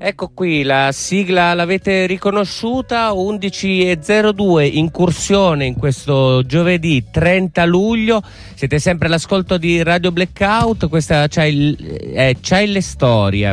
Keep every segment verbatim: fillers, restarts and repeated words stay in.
Ecco qui, la sigla l'avete riconosciuta, undici e zero due, incursione in questo giovedì trenta luglio. Siete sempre all'ascolto di Radio Blackout, questa c'è il, è c'è le storie.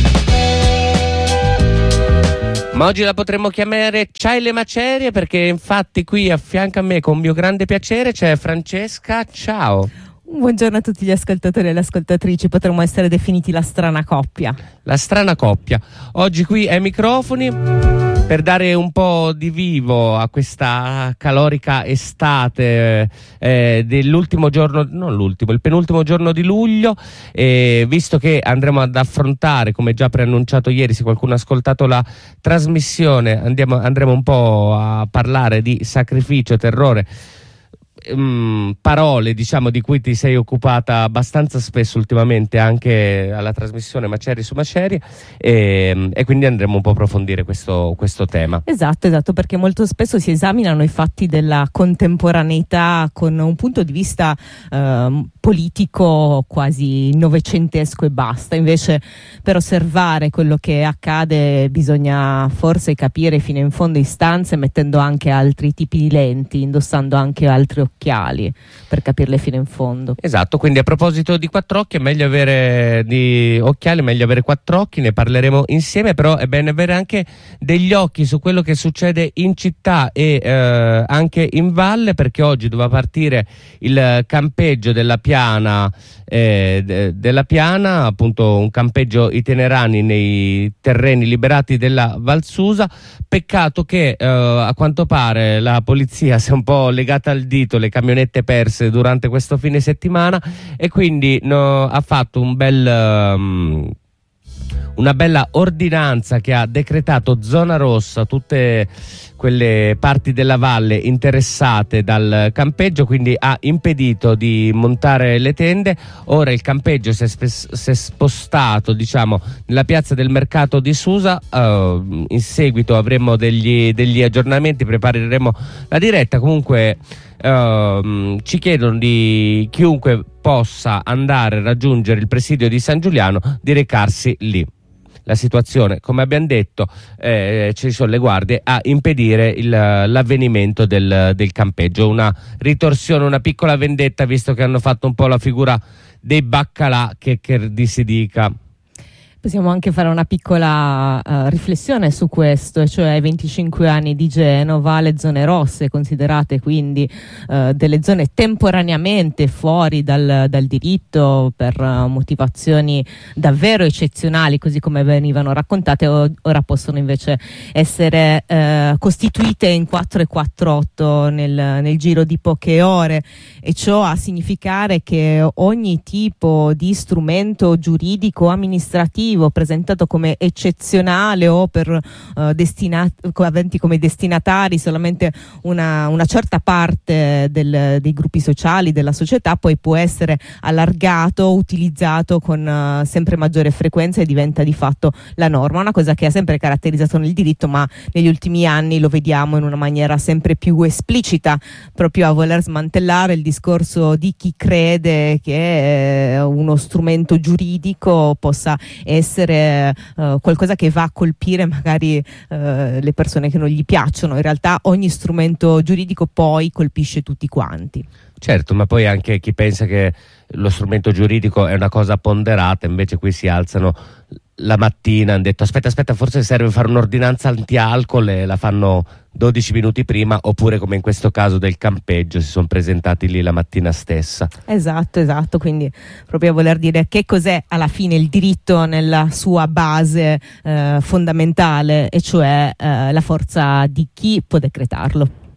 Ma oggi la potremmo chiamare C'hai le macerie, perché infatti qui a fianco a me con mio grande piacere c'è Francesca. Ciao. Buongiorno a tutti gli ascoltatori e le ascoltatrici, potremmo essere definiti la strana coppia. La strana coppia. Oggi qui ai microfoni per dare un po' di vivo a questa calorica estate eh, dell'ultimo giorno, non l'ultimo, il penultimo giorno di luglio, eh, visto che andremo ad affrontare, come già preannunciato ieri, se qualcuno ha ascoltato la trasmissione, andiamo, andremo un po' a parlare di sacrificio, terrore, Um, parole diciamo di cui ti sei occupata abbastanza spesso ultimamente anche alla trasmissione Macerie su Macerie, e, e quindi andremo un po' a approfondire questo, questo tema. Esatto, esatto, perché molto spesso si esaminano i fatti della contemporaneità con un punto di vista eh, politico quasi novecentesco e basta. Invece per osservare quello che accade bisogna forse capire fino in fondo istanze, mettendo anche altri tipi di lenti, indossando anche altri occhiali per capirle fino in fondo. Esatto, quindi a proposito di quattro occhi, è meglio avere di occhiali, è meglio avere quattro occhi, ne parleremo insieme, però è bene avere anche degli occhi su quello che succede in città e eh, anche in valle, perché oggi doveva partire il campeggio della Piana, eh, de, della Piana, appunto un campeggio itinerani nei terreni liberati della Valsusa. Peccato che eh, a quanto pare la polizia si è un po' legata al dito le camionette perse durante questo fine settimana e quindi no, ha fatto un bel um, una bella ordinanza che ha decretato zona rossa tutte quelle parti della valle interessate dal campeggio, quindi ha impedito di montare le tende. Ora il campeggio si è, sp- si è spostato, diciamo, nella piazza del mercato di Susa. Uh, in seguito avremo degli, degli aggiornamenti, prepareremo la diretta. Comunque uh, ci chiedono di chiunque possa andare a raggiungere il presidio di San Giuliano di recarsi lì. La situazione, come abbiamo detto, eh, ci sono le guardie a impedire il, l'avvenimento del, del campeggio. Una ritorsione, una piccola vendetta, visto che hanno fatto un po' la figura dei baccalà, che, che di si dica. Possiamo anche fare una piccola uh, riflessione su questo, cioè ai venticinque anni di Genova le zone rosse, considerate quindi uh, delle zone temporaneamente fuori dal, dal diritto per uh, motivazioni davvero eccezionali, così come venivano raccontate, o, ora possono invece essere uh, costituite in quattro e quattr'otto nel, nel giro di poche ore, e ciò a significare che ogni tipo di strumento giuridico amministrativo presentato come eccezionale o per uh, destinati, aventi come destinatari solamente una, una certa parte del, dei gruppi sociali della società, poi può essere allargato, utilizzato con uh, sempre maggiore frequenza e diventa di fatto la norma, una cosa che ha sempre caratterizzato nel diritto, ma negli ultimi anni lo vediamo in una maniera sempre più esplicita, proprio a voler smantellare il discorso di chi crede che eh, uno strumento giuridico possa essere uh, qualcosa che va a colpire magari uh, le persone che non gli piacciono. In realtà ogni strumento giuridico poi colpisce tutti quanti. Certo, ma poi anche chi pensa che lo strumento giuridico è una cosa ponderata, invece qui si alzano la mattina, hanno detto aspetta aspetta forse serve fare un'ordinanza anti-alcol e la fanno dodici minuti prima, oppure come in questo caso del campeggio si sono presentati lì la mattina stessa. Esatto, esatto, quindi proprio a voler dire che cos'è alla fine il diritto nella sua base eh, fondamentale, e cioè eh, la forza di chi può decretarlo.